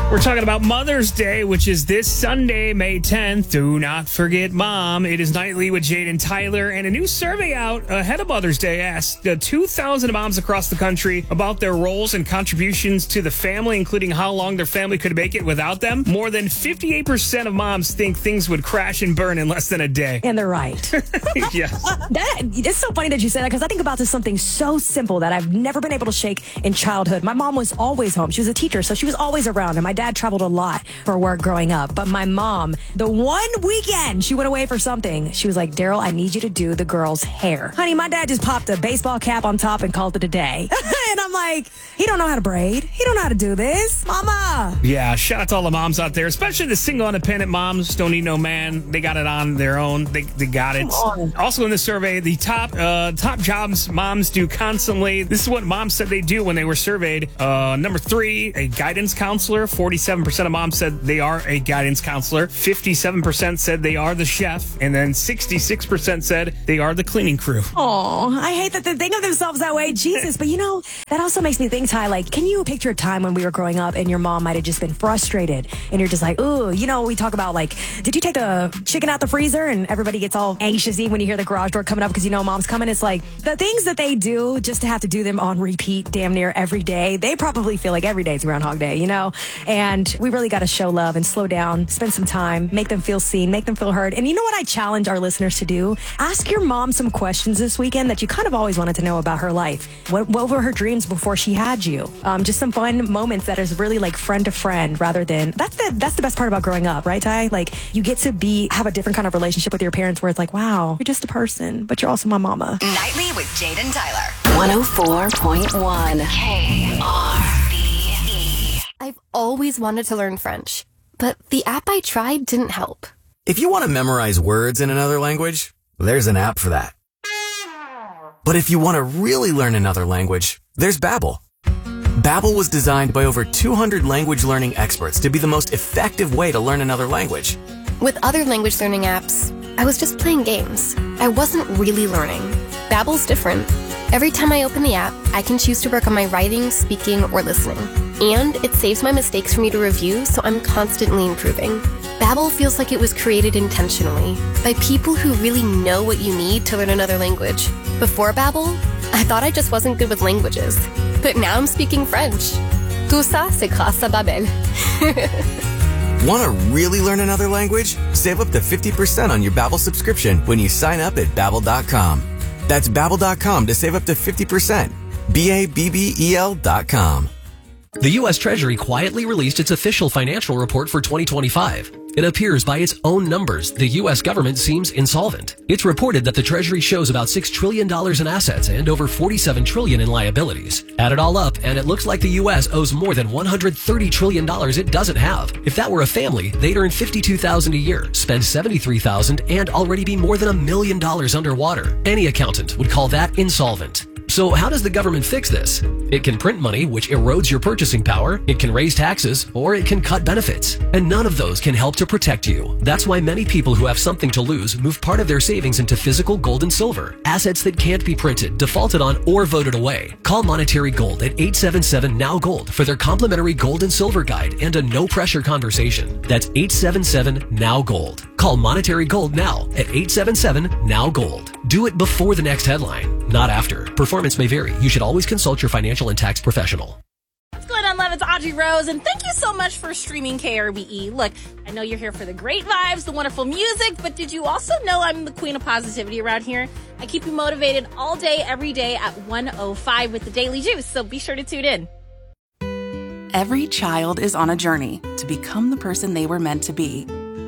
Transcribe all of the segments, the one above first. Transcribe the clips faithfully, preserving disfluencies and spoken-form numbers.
We're talking about Mother's Day, which is this Sunday, May tenth. Do not forget Mom. It is Nightly with Jade and Tyler. And a new survey out ahead of Mother's Day asked uh, two thousand moms across the country about their roles and contributions to the family, including how long their family could make it without them. More than fifty-eight percent of moms think things would crash and burn in less than a day. And they're right. Yes. That, it's so funny that you say that, because I think about this something so simple that I've never been able to shake in childhood. My mom was always home. She was a teacher, so she was always around. And my dad traveled a lot for work growing up. But my mom, the one weekend she went away for something, she was like, Daryl, I need you to do the girl's hair. Honey, my dad just popped a baseball cap on top and called it a day. And I'm like, he don't know how to braid. He don't know how to do this. Mama. Yeah, shout out to all the moms out there, especially the single independent moms. Don't need no man. They got it on their own. They, they got it. Also in this survey, the top uh, top jobs moms do constantly. This is what moms said they do when they were surveyed. Uh, number three, a guidance counselor. forty-seven percent of moms said they are a guidance counselor. fifty-seven percent said they are the chef. And then sixty-six percent said they are the cleaning crew. Oh, I hate that they think of themselves that way. Jesus. But you know, that also makes me think, Ty, like, can you picture a time when we were growing up and your mom might have just been frustrated and you're just like, ooh, you know, we talk about like, did you take the chicken out the freezer? And everybody gets all anxious when you hear the garage door coming up because you know mom's coming. It's like the things that they do just to have to do them on repeat damn near every day. They probably feel like every day is Groundhog Day, you know? And we really got to show love and slow down, spend some time, make them feel seen, make them feel heard. And you know what I challenge our listeners to do? Ask your mom some questions this weekend that you kind of always wanted to know about her life. What, what were her dreams before she had you? Um, just some fun moments that is really like friend to friend rather than, that's the, that's the best part about growing up, right, Ty? Like you get to be, have a different kind of relationship with your parents where it's like, wow, you're just a person, but you're also my mama. Nightly with Jade and Tyler. one oh four point one K R B E. I've always wanted to learn French, but the app I tried didn't help. If you want to memorize words in another language, there's an app for that. But if you want to really learn another language, there's Babbel. Babbel was designed by over two hundred language learning experts to be the most effective way to learn another language. With other language learning apps, I was just playing games. I wasn't really learning. Babbel's different. Every time I open the app, I can choose to work on my writing, speaking, or listening. And it saves my mistakes for me to review, so I'm constantly improving. Babbel feels like it was created intentionally by people who really know what you need to learn another language. Before Babbel, I thought I just wasn't good with languages. But now I'm speaking French. Tout ça, c'est grâce à Babbel. Want to really learn another language? Save up to fifty percent on your Babbel subscription when you sign up at Babbel dot com. That's Babbel dot com to save up to fifty percent. B A B B E L dot com. The U S Treasury quietly released its official financial report for twenty twenty-five. It appears by its own numbers, the U S government seems insolvent. It's reported that the Treasury shows about six trillion dollars in assets and over forty-seven trillion dollars in liabilities. Add it all up, and it looks like the U S owes more than one hundred thirty trillion dollars it doesn't have. If that were a family, they'd earn fifty-two thousand dollars a year, spend seventy-three thousand dollars, and already be more than a million dollars underwater. Any accountant would call that insolvent. So how does the government fix this? It can print money, which erodes your purchasing power. It can raise taxes, or it can cut benefits. And none of those can help to protect you. That's why many people who have something to lose move part of their savings into physical gold and silver, assets that can't be printed, defaulted on, or voted away. Call Monetary Gold at eight seven seven N O W Gold for their complimentary gold and silver guide and a no-pressure conversation. That's eight seven seven N O W Gold. Call Monetary Gold now at eight seven seven N O W Gold. Do it before the next headline, not after. Performance may vary. You should always consult your financial and tax professional. What's going on, love? It's Audrey Rose, and thank you so much for streaming K R B E. Look, I know you're here for the great vibes, the wonderful music, but did you also know I'm the queen of positivity around here? I keep you motivated all day, every day at one oh five with the Daily Juice, so be sure to tune in. Every child is on a journey to become the person they were meant to be.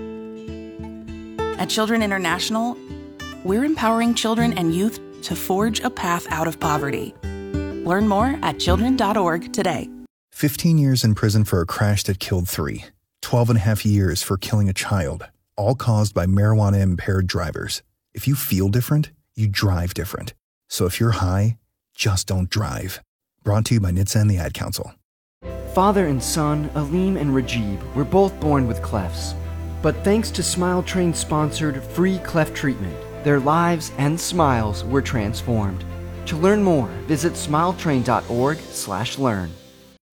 At Children International, we're empowering children and youth to forge a path out of poverty. Learn more at children dot org today. fifteen years in prison for a crash that killed three. twelve and a half years for killing a child, all caused by marijuana-impaired drivers. If you feel different, you drive different. So if you're high, just don't drive. Brought to you by N H T S A and the Ad Council. Father and son, Aleem and Rajib, were both born with clefts. But thanks to Smile Train-sponsored free cleft treatment, their lives and smiles were transformed. To learn more, visit smile train dot org slash learn.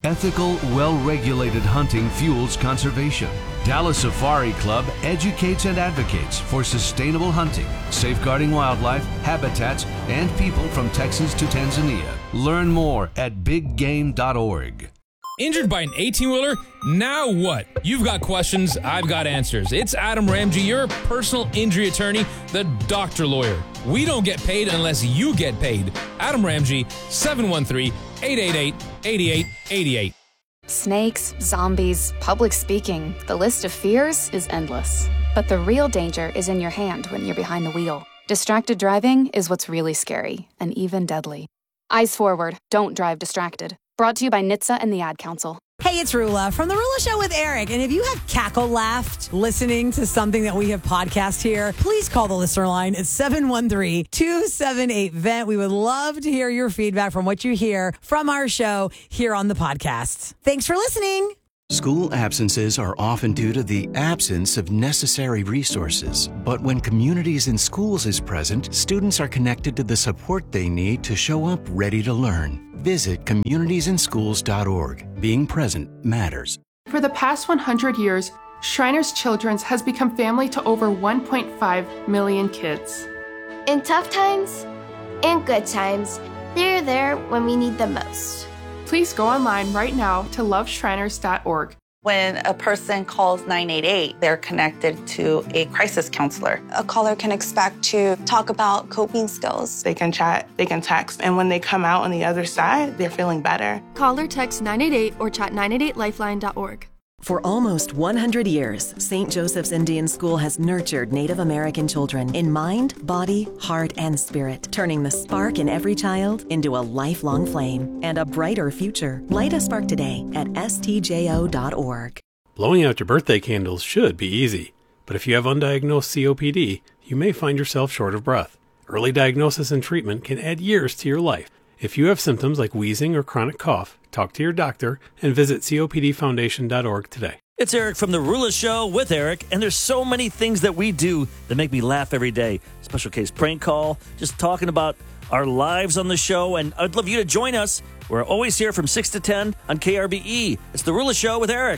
Ethical, well-regulated hunting fuels conservation. Dallas Safari Club educates and advocates for sustainable hunting, safeguarding wildlife, habitats, and people from Texas to Tanzania. Learn more at big game dot org. Injured by an eighteen-wheeler? Now what? You've got questions, I've got answers. It's Adam Ramsey, your personal injury attorney, the doctor lawyer. We don't get paid unless you get paid. Adam Ramsey, seven one three, eight eight eight, eight eight eight eight. Snakes, zombies, public speaking. The list of fears is endless. But the real danger is in your hand when you're behind the wheel. Distracted driving is what's really scary and even deadly. Eyes forward, don't drive distracted. Brought to you by N H T S A and the Ad Council. Hey, it's Rula from The Rula Show with Eric. And if you have cackle laughed listening to something that we have podcast here, please call the listener line at seven one three, two seven eight, V E N T. We would love to hear your feedback from what you hear from our show here on the podcast. Thanks for listening. School absences are often due to the absence of necessary resources. But when Communities in Schools is present, students are connected to the support they need to show up ready to learn. Visit communities in schools dot org. Being present matters. For the past one hundred years, Shriners Children's has become family to over one point five million kids. In tough times and good times, they're there when we need them most. Please go online right now to love shriners dot org. When a person calls nine eight eight, they're connected to a crisis counselor. A caller can expect to talk about coping skills. They can chat, they can text, and when they come out on the other side, they're feeling better. Call or text nine eight eight or chat nine eight eight lifeline dot org. For almost one hundred years, Saint Joseph's Indian School has nurtured Native American children in mind, body, heart, and spirit, turning the spark in every child into a lifelong flame and a brighter future. Light a spark today at S T J O dot org. Blowing out your birthday candles should be easy, but if you have undiagnosed C O P D, you may find yourself short of breath. Early diagnosis and treatment can add years to your life. If you have symptoms like wheezing or chronic cough, talk to your doctor and visit C O P D foundation dot org today. It's Eric from The Rula Show with Eric, and there's so many things that we do that make me laugh every day. Special case prank call, just talking about our lives on the show, and I'd love you to join us. We're always here from six to ten on K R B E. It's The Rula Show with Eric.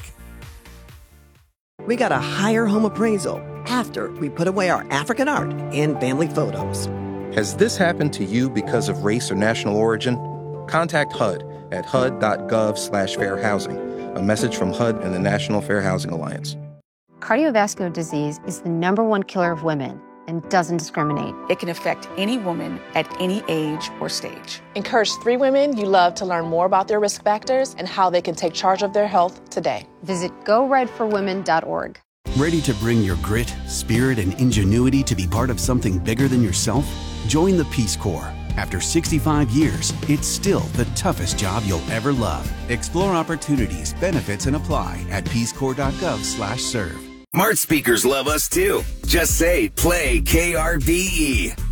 We got a higher home appraisal after we put away our African art and family photos. Has this happened to you because of race or national origin? Contact H U D at H U D dot gov slash fair housing. A message from H U D and the National Fair Housing Alliance. Cardiovascular disease is the number one killer of women and doesn't discriminate. It can affect any woman at any age or stage. Encourage three women you love to learn more about their risk factors and how they can take charge of their health today. Visit go red for women dot org. Ready to bring your grit, spirit, and ingenuity to be part of something bigger than yourself? Join the Peace Corps. After sixty-five years, it's still the toughest job you'll ever love. Explore opportunities, benefits, and apply at peace corps dot gov slash serve. Smart speakers love us too. Just say, play K R B E.